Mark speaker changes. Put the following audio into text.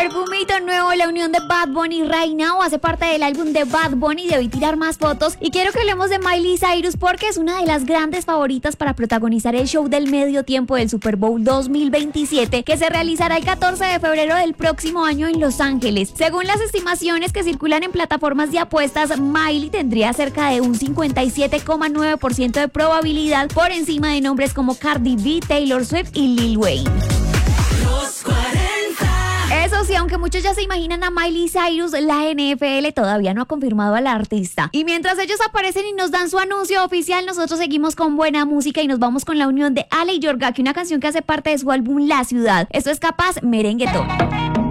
Speaker 1: Perfumito nuevo, la unión de Bad Bunny y Right Now hace parte del álbum de Bad Bunny. Debí tirar más fotos y quiero que hablemos de Miley Cyrus porque es una de las grandes favoritas para protagonizar el show del medio tiempo del Super Bowl 2027 que se realizará el 14 de febrero del próximo año en Los Ángeles. Según las estimaciones que circulan en plataformas de apuestas, Miley tendría cerca de un 57,9% de probabilidad por encima de nombres como Cardi B, Taylor Swift y Lil Wayne. Eso sí, aunque muchos ya se imaginan a Miley Cyrus, la NFL todavía no ha confirmado a la artista. Y mientras ellos aparecen y nos dan su anuncio oficial, nosotros seguimos con buena música y nos vamos con la unión de Ale y Yorgaki, una canción que hace parte de su álbum La Ciudad. Esto es Capaz Merenguetón.